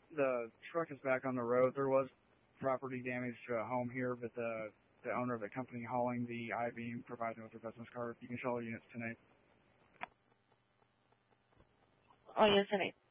The truck is back on the road. There was property damage to a home here, but the owner of the company hauling the I-beam provided me with their business card. You can show all units tonight. All units tonight.